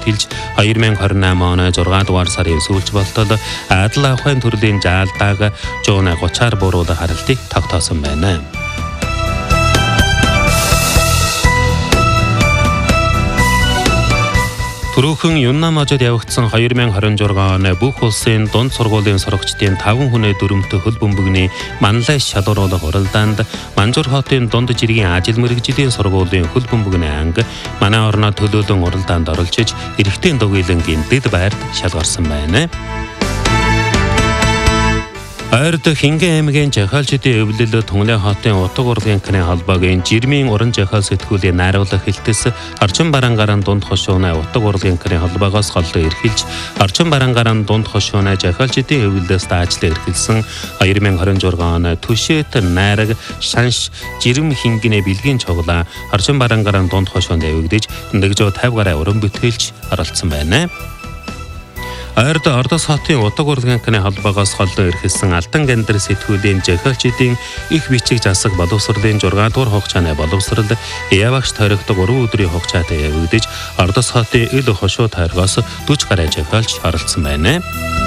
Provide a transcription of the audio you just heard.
бүтэлж 2028 оны 6 дугаар сарын сүүлч болтол адал авахын төрлийн жаалдааг 130-аар буруулах харалтыг тогтоосон байна. Түрүүхэн Юннамажид явагдсан 2026 оны бүх улсын дунд сургуулийн сурагчдын 5 хүнээ дүрмтэй хөл бөмбөгний манлайш шалгаруулах уралдаанд Манжуур хотын дунд жиргийн ажил мэргэжлийн сургуулийн хөл бөмбөгний анги манай орноо төлөөлөн уралдаанд оролцож эрэгтэй дугуйлангийн дэд байрт шалгарсан байна. Ойрд Хингэн аймгийн жахаалчдын өвлөл Тунгалин хотын утга урлагийн клубын холбоогийн жирмийн уран жахаал сэтгүүлийн найруулга хэлтэс орчин барангаараа дунд хошууны утга урлагийн клубын холбоогоос голлоо эрхэлж орчин барангаараа дунд хошууны жахаалчдын өвлөлөөс даажлаа эрхэлсэн 2026 оны түшээт найраг шанш жирм хингэнэ бэлгийн цуглаа орчин барангаараа дунд хошуунд явагдаж 150 гаруй уран бүтээлч оролцсон байна. Ойрд Ордос хотын утга урлагийн клубын холбоогоос голлоо эрхэлсэн Алтан гандир сэтгүүлийн жахаалчдын их бичиг засаг боловсролын 6 дугаар хугацааны боловсрол явагч тойрогддог 3 өдрийн хугацаатай явагдаж Ордос хотын ил хошуу тойргоос 40 гаруй жахаалч оролцсон байна.